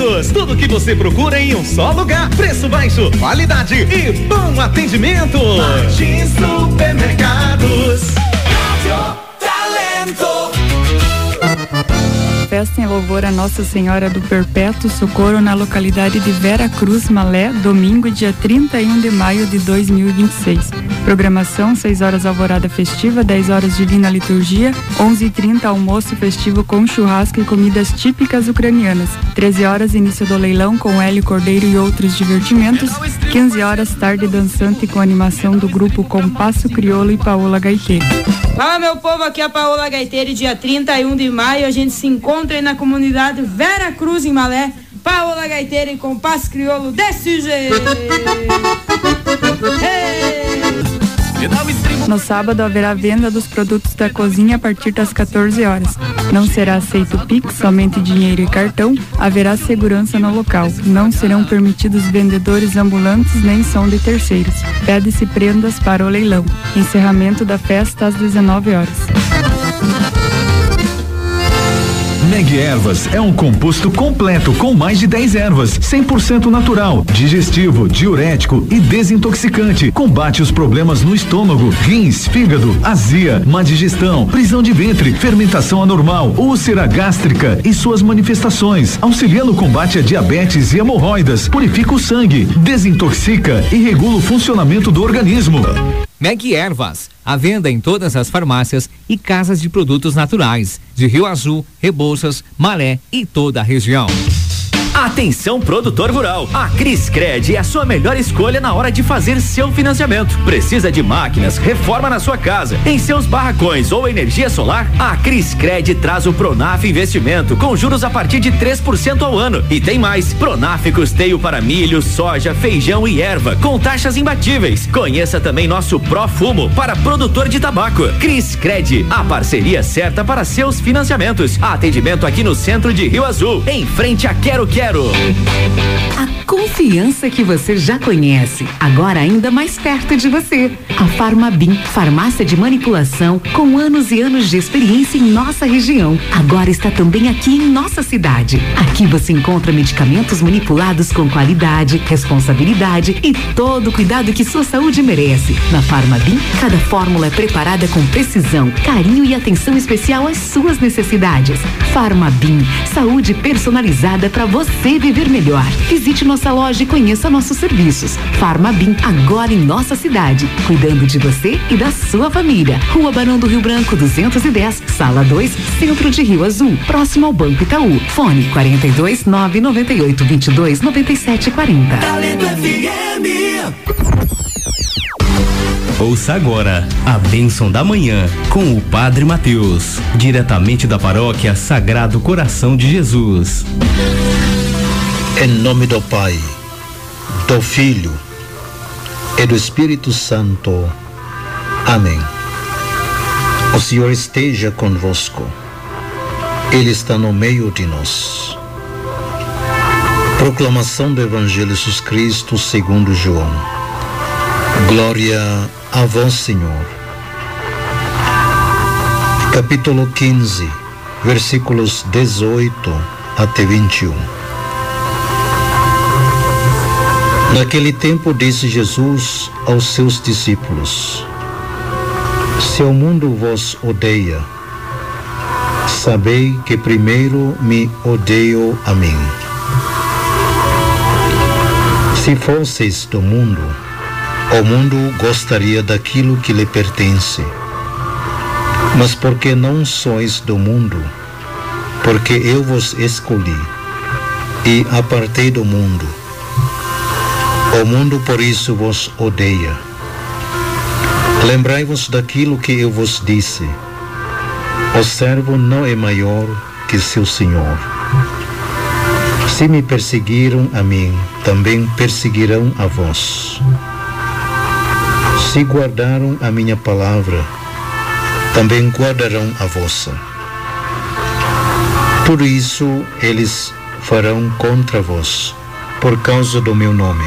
Supermercados, tudo que você procura em um só lugar, preço baixo, qualidade e bom atendimento. Martins Supermercados. Talento. Festa em louvor a Nossa Senhora do Perpétuo Socorro na localidade de Vera Cruz, Malé, domingo, dia 31 de maio de 2026. Programação: 6 horas alvorada festiva, 10 horas divina liturgia, 11h30 almoço festivo com churrasco e comidas típicas ucranianas, 13 horas início do leilão com Hélio Cordeiro e outros divertimentos, 15 horas tarde dançante com animação do grupo Compasso Crioulo e Paola Gaiteiro. Fala, meu povo, aqui é a Paola Gaiteiro. Dia 31 de maio a gente se encontra aí na comunidade Vera Cruz, em Malé. Paola Gaiteiro e Compasso Crioulo desse jeito. No sábado haverá venda dos produtos da cozinha a partir das 14 horas. Não será aceito Pix, somente dinheiro e cartão. Haverá segurança no local. Não serão permitidos vendedores ambulantes nem som de terceiros. Pede-se prendas para o leilão. Encerramento da festa às 19 horas. Meg Ervas é um composto completo com mais de 10 ervas, 100% natural, digestivo, diurético e desintoxicante. Combate os problemas no estômago, rins, fígado, azia, má digestão, prisão de ventre, fermentação anormal, úlcera gástrica e suas manifestações. Auxilia no combate a diabetes e hemorroidas, purifica o sangue, desintoxica e regula o funcionamento do organismo. Meg Ervas, à venda em todas as farmácias e casas de produtos naturais de Rio Azul, Rebouças, Malé e toda a região. Atenção, produtor rural, a Criscred é a sua melhor escolha na hora de fazer seu financiamento. Precisa de máquinas, reforma na sua casa, em seus barracões ou energia solar? A Criscred traz o Pronaf Investimento com juros a partir de 3% ao ano. E tem mais, Pronaf custeio para milho, soja, feijão e erva, com taxas imbatíveis. Conheça também nosso Profumo para produtor de tabaco. Criscred, a parceria certa para seus financiamentos. Atendimento aqui no centro de Rio Azul, em frente a Quero Quero. A confiança que você já conhece, agora ainda mais perto de você. A Farmabim, farmácia de manipulação com anos e anos de experiência em nossa região. Agora está também aqui em nossa cidade. Aqui você encontra medicamentos manipulados com qualidade, responsabilidade e todo o cuidado que sua saúde merece. Na Farmabim, cada fórmula é preparada com precisão, carinho e atenção especial às suas necessidades. Farmabim, saúde personalizada para você viver melhor. Visite nossa loja e conheça nossos serviços. Farmabim, agora em nossa cidade, cuidando de você e da sua família. Rua Barão do Rio Branco 210, Sala 2, Centro de Rio Azul, próximo ao Banco Itaú. Fone 42 998 22 97 40. Talento FM. Ouça agora a bênção da manhã com o Padre Mateus, diretamente da paróquia Sagrado Coração de Jesus. Em nome do Pai, do Filho e do Espírito Santo. Amém. O Senhor esteja convosco. Ele está no meio de nós. Proclamação do Evangelho de Jesus Cristo segundo João. Glória a vós, Senhor. Capítulo 15, versículos 18 até 21. Naquele tempo disse Jesus aos seus discípulos: se o mundo vos odeia, sabei que primeiro me odeio a mim. Se fosseis do mundo, o mundo gostaria daquilo que lhe pertence. Mas porque não sois do mundo, porque eu vos escolhi e apartei do mundo, o mundo por isso vos odeia. Lembrai-vos daquilo que eu vos disse: o servo não é maior que seu senhor. Se me perseguiram a mim, também perseguirão a vós. Se guardaram a minha palavra, também guardarão a vossa. Tudo isso eles farão contra vós, por causa do meu nome,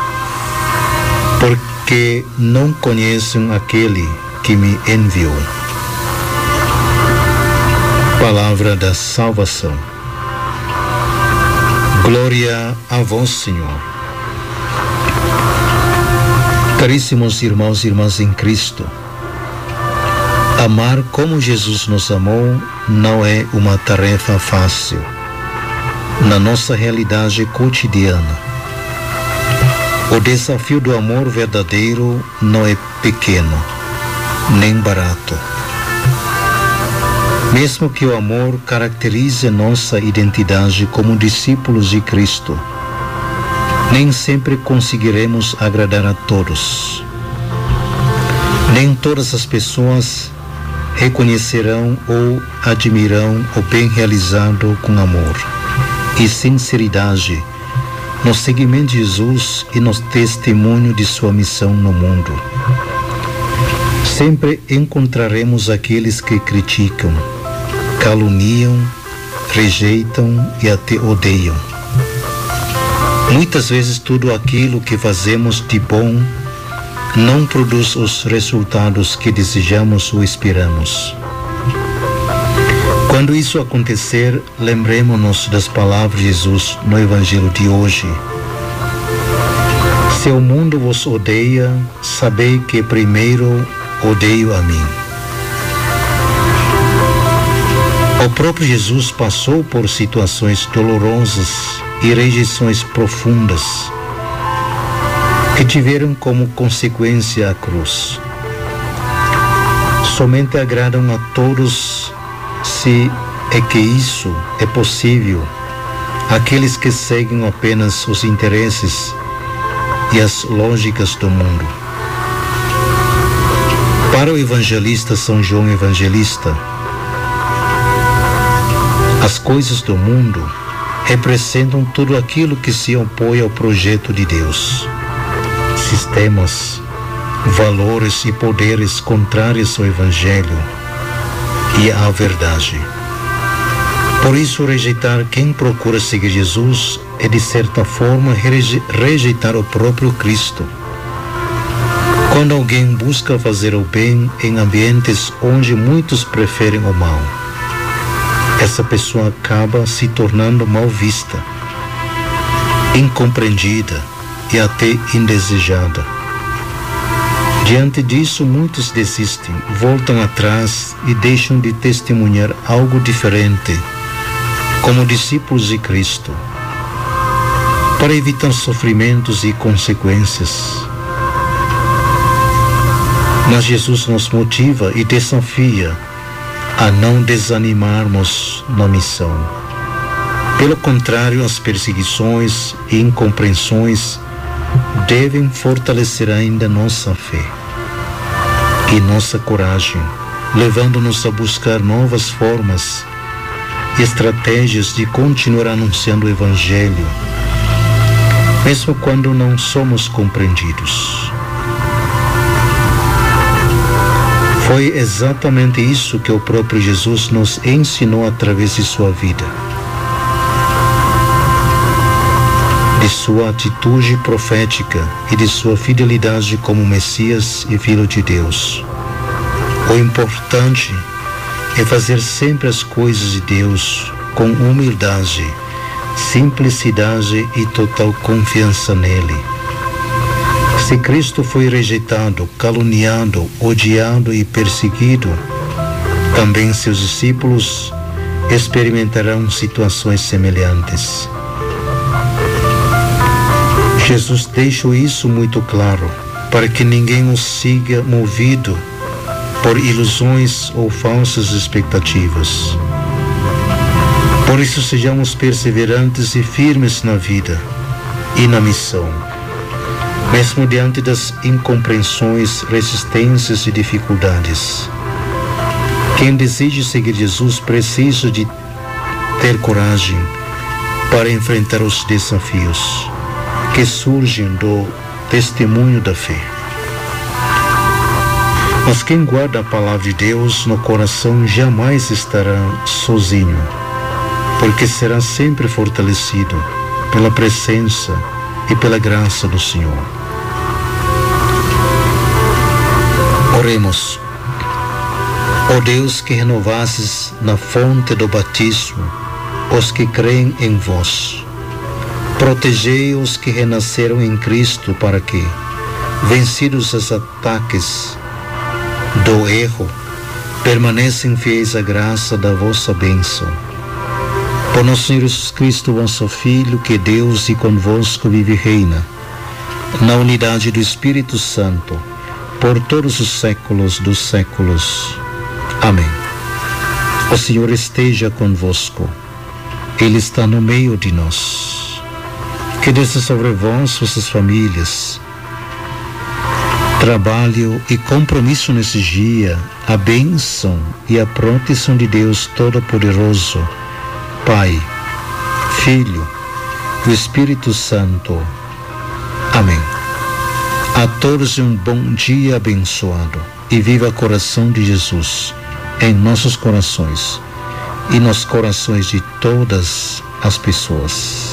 porque não conhecem aquele que me enviou. Palavra da salvação. Glória a vós, Senhor. Caríssimos irmãos e irmãs em Cristo, amar como Jesus nos amou não é uma tarefa fácil na nossa realidade cotidiana. O desafio do amor verdadeiro não é pequeno, nem barato. Mesmo que o amor caracterize nossa identidade como discípulos de Cristo, nem sempre conseguiremos agradar a todos. Nem todas as pessoas reconhecerão ou admirarão o bem realizado com amor e sinceridade no seguimento de Jesus e no testemunho de sua missão no mundo. Sempre encontraremos aqueles que criticam, caluniam, rejeitam e até odeiam. Muitas vezes tudo aquilo que fazemos de bom não produz os resultados que desejamos ou esperamos. Quando isso acontecer, lembremos-nos das palavras de Jesus no Evangelho de hoje. Se o mundo vos odeia, sabei que primeiro odeio a mim. O próprio Jesus passou por situações dolorosas e rejeições profundas que tiveram como consequência a cruz. Somente agradam a todos, se é que isso é possível, aqueles que seguem apenas os interesses e as lógicas do mundo. Para o evangelista São João Evangelista, as coisas do mundo representam tudo aquilo que se opõe ao projeto de Deus. Sistemas, valores e poderes contrários ao Evangelho e à verdade. Por isso, rejeitar quem procura seguir Jesus é, de certa forma, rejeitar o próprio Cristo. Quando alguém busca fazer o bem em ambientes onde muitos preferem o mal, essa pessoa acaba se tornando mal vista, incompreendida e até indesejada. Diante disso, muitos desistem, voltam atrás e deixam de testemunhar algo diferente, como discípulos de Cristo, para evitar sofrimentos e consequências. Mas Jesus nos motiva e desafia a não desanimarmos na missão. Pelo contrário, as perseguições e incompreensões devem fortalecer ainda nossa fé e nossa coragem, levando-nos a buscar novas formas e estratégias de continuar anunciando o Evangelho, mesmo quando não somos compreendidos. Foi exatamente isso que o próprio Jesus nos ensinou através de sua vida, de sua atitude profética e de sua fidelidade como Messias e Filho de Deus. O importante é fazer sempre as coisas de Deus com humildade, simplicidade e total confiança nele. Se Cristo foi rejeitado, caluniado, odiado e perseguido, também seus discípulos experimentarão situações semelhantes. Jesus deixou isso muito claro, para que ninguém os siga movido por ilusões ou falsas expectativas. Por isso, sejamos perseverantes e firmes na vida e na missão, mesmo diante das incompreensões, resistências e dificuldades. Quem deseja seguir Jesus precisa de ter coragem para enfrentar os desafios que surgem do testemunho da fé. Mas quem guarda a palavra de Deus no coração jamais estará sozinho, porque será sempre fortalecido pela presença e pela graça do Senhor. Oremos. Ó Deus, que renovasses na fonte do batismo os que creem em vós, Protegei os que renasceram em Cristo para que, vencidos os ataques do erro, permanecem fiéis à graça da vossa bênção. Por nosso Senhor Jesus Cristo, vosso Filho, que Deus e convosco vive e reina, na unidade do Espírito Santo, por todos os séculos dos séculos. Amém. O Senhor esteja convosco. Ele está no meio de nós. Que desça sobre vós, vossas famílias, trabalho e compromisso nesse dia, a bênção e a proteção de Deus Todo-Poderoso, Pai, Filho e Espírito Santo. Amém. A todos um bom dia abençoado e viva o coração de Jesus em nossos corações e nos corações de todas as pessoas.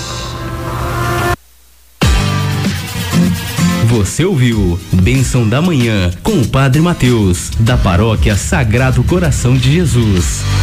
Você ouviu Bênção da Manhã com o Padre Mateus, da Paróquia Sagrado Coração de Jesus.